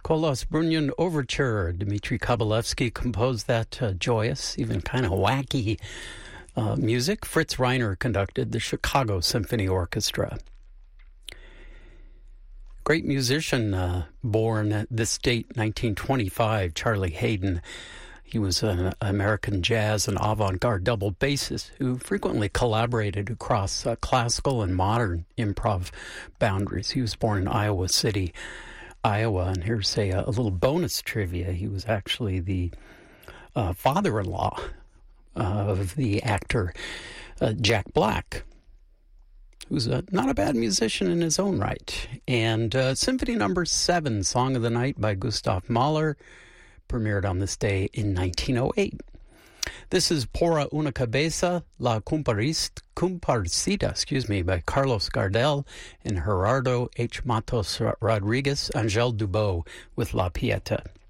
Kolos Brunyan Overture. Dmitri Kabalevsky composed that joyous, even kind of wacky music. Fritz Reiner conducted the Chicago Symphony Orchestra. Great musician, born at this date, 1925, Charlie Haydn. He was an American jazz and avant-garde double bassist who frequently collaborated across classical and modern improv boundaries. He was born in Iowa City, Iowa, and here's a little bonus trivia. He was actually the father-in-law of the actor Jack Black, who's not a bad musician in his own right. And Symphony No. 7, Song of the Night by Gustav Mahler, premiered on this day in 1908. This is Por una cabeza, La Comparsita, by Carlos Gardel and Gerardo H. Matos Rodriguez, Angel Dubó with La Pieta.